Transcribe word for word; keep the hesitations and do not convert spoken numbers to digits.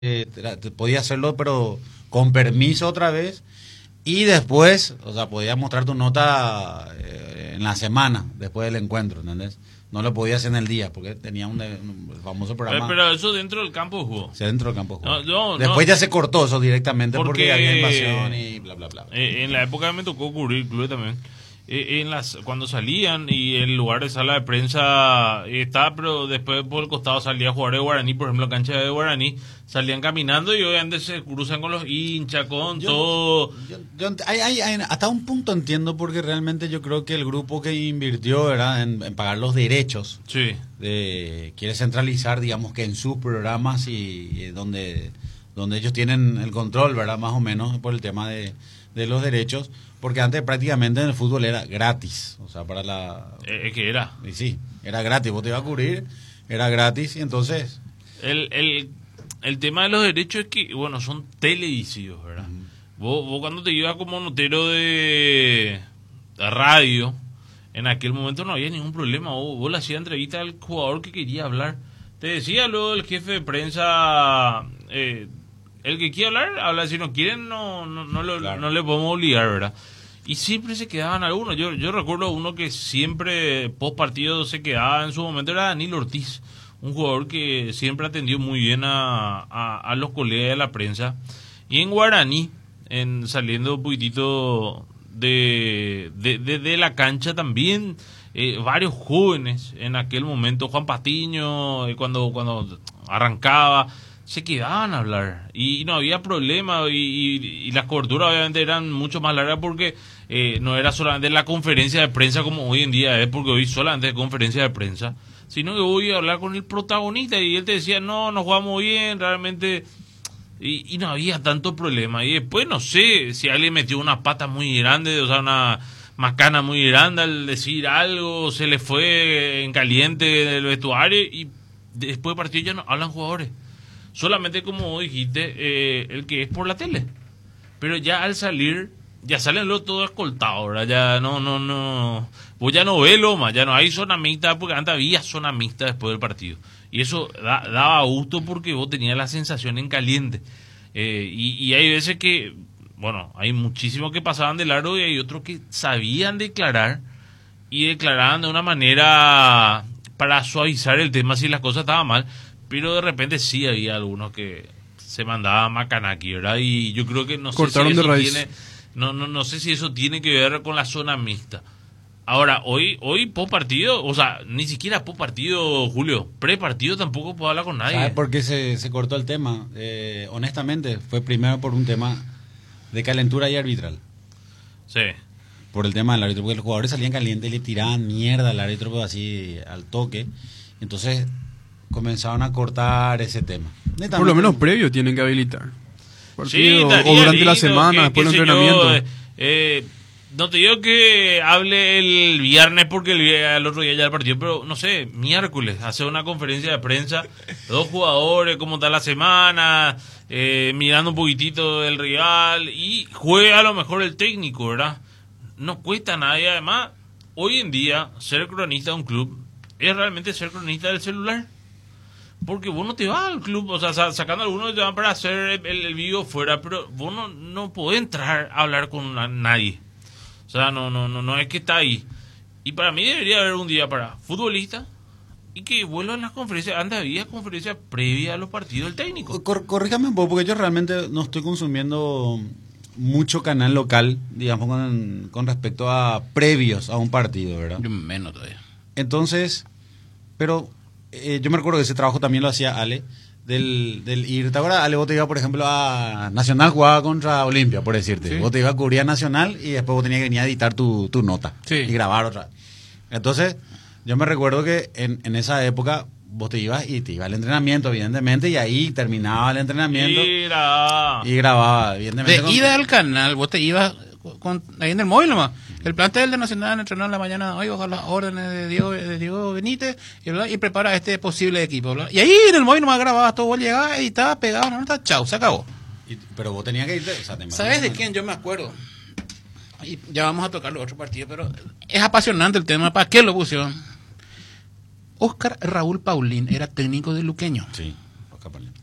eh, te- te podía hacerlo, pero con permiso otra vez. Y después, o sea, podías mostrar tu nota eh, en la semana, después del encuentro, ¿entendés? No lo podías hacer en el día, porque tenía un, de- un famoso Eh, programa pero eso dentro del campo de juego. hacia dentro del campo de juego. No, no, Después no. ya se cortó eso directamente porque, Porque había invasión y bla, bla, bla. eh, en la época me tocó cubrir clubes también. Eh, en las cuando salían y el lugar de sala de prensa eh, estaba, pero después por el costado salía a jugar de Guaraní, por ejemplo, cancha de Guaraní, salían caminando y obviamente se cruzan con los hinchas, con Yo- todo. Yo- yo ent- hay- hay- hay- hasta un punto entiendo porque realmente yo creo que el grupo que invirtió, ¿verdad?, en, en pagar los derechos Sí. de, quiere centralizar, digamos, que en sus programas y, y donde donde ellos tienen el control, ¿verdad?, más o menos por el tema de, de los derechos, porque antes prácticamente en el fútbol era gratis, o sea, para la... Eh, eh, que era. Y sí, era gratis, vos te ibas a cubrir, era gratis, y entonces... El, el, el tema de los derechos es que, bueno, son televisivos, ¿verdad? Vos, vos cuando te ibas como notero de, de radio, en aquel momento no había ningún problema. Vos, vos le hacías entrevista al jugador que quería hablar. Te decía luego el jefe de prensa, eh, el que quiere hablar, habla. Si no quieren, no, no, no, lo- Claro. no le podemos obligar, ¿verdad? Y siempre se quedaban algunos. Yo, yo recuerdo uno que siempre post partido se quedaba en su momento, era Danilo Ortiz, un jugador que siempre atendió muy bien a, a, a los colegas de la prensa. Y en Guaraní, en saliendo un poquitito de, de, de, de la cancha también, eh, varios jóvenes en aquel momento, Juan Patiño, eh, cuando, cuando arrancaba, se quedaban a hablar y no había problema y, y, y las coberturas obviamente eran mucho más largas porque eh, no era solamente la conferencia de prensa como hoy en día es, porque hoy solamente es conferencia de prensa, sino que voy a hablar con el protagonista y él te decía, no, nos jugamos bien, realmente, y, y no había tanto problema. Y después no sé si alguien metió una pata muy grande, o sea, una macana muy grande al decir algo, se le fue en caliente del vestuario y después de partido ya no hablan jugadores. Solamente como vos dijiste, eh, el que es por la tele. Pero ya al salir, ya salen los todos escoltados, ¿verdad? Ya no, no, no. Vos ya no ves Loma, ya no hay zona mixta, porque antes había zona mixta después del partido. Y eso da, daba gusto porque vos tenías la sensación en caliente. Eh, y, y hay veces que, bueno, hay muchísimos que pasaban de largo y hay otros que sabían declarar y declaraban de una manera para suavizar el tema si las cosas estaban mal. Pero de repente sí había algunos que se mandaban macanaki, ¿verdad? Y yo creo que no sé si Cortaron de eso raíz. tiene, no, no, no sé si eso tiene que ver con la zona mixta. Ahora, hoy, hoy post partido, o sea, ni siquiera post partido, Julio, pre partido tampoco puedo hablar con nadie. ¿Sabes por qué se, se cortó el tema? Eh, honestamente, fue primero por un tema de calentura y arbitral. Sí. Por el tema del árbitro, porque los jugadores salían calientes y le tiraban mierda al árbitro, pues, así al toque. Entonces comenzaron a cortar ese tema. Netamente, Por lo menos previo tienen que habilitar. Sí, Partido, estaría o durante la lindo, semana, que- después del qué sé entrenamiento. yo, eh, eh, no te digo que hable el viernes porque el, vi- el otro día ya el partido, pero no sé, miércoles, hacer una conferencia de prensa, dos jugadores, cómo está la semana, eh, mirando un poquitito del rival y juega a lo mejor el técnico, ¿verdad? No cuesta nada y además, hoy en día, ser cronista de un club es realmente ser cronista del celular. Porque vos no te vas al club, o sea, sa- sacando algunos te van para hacer el, el video fuera, pero vos no, no podés entrar a hablar con na- nadie. O sea, no, no, no, no es que está ahí. Y para mí debería haber un día para futbolistas y que vuelvan las conferencias. Antes había conferencias previas a los partidos del técnico. Cor- corríjame un poco, porque yo realmente no estoy consumiendo mucho canal local, digamos, con, con respecto a previos a un partido, ¿verdad? Yo menos todavía. Entonces, pero eh, yo me recuerdo que ese trabajo también lo hacía Ale, del, del ir, ¿te acuerdas? Ale, vos te ibas, por ejemplo, a Nacional, jugaba contra Olimpia, por decirte. Sí. Vos te ibas a cubrir a Nacional y después vos tenías que venir a editar tu, tu nota Sí. y grabar otra. Entonces, yo me recuerdo que en, en esa época vos te ibas y te ibas al entrenamiento, evidentemente, y ahí terminaba el entrenamiento Mira. y grababa, evidentemente. De con- ida al canal, vos te ibas con, ahí en el móvil nomás. El plantel de Nacional entrenó en la mañana hoy bajo las órdenes de Diego, de Diego Benítez y, bla, y prepara este posible equipo. Bla. Y ahí en el móvil nomás grababas todo, vos llegabas, editabas, pegabas, no, no, chau, se acabó. y- pero vos tenías que irte, o sea, te ¿Sabes de imaginas, quién yo me acuerdo? Y ya vamos a tocar los otros partidos, pero es apasionante el tema. ¿Para qué lo pusieron? Óscar Raúl Paulín era técnico de Luqueño. Sí, Oscar Paulín.